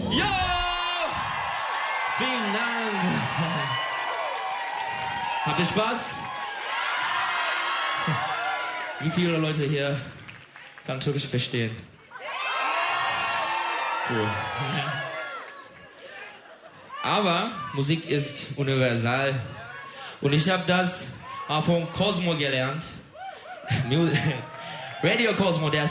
Ja! Vielen Dank. Habt ihr Spaß? Wie viele Leute hier kann Türkisch verstehen? Cool. Aber Musik ist universal. Und ich habe das von Cosmo gelernt. Radio Cosmo, der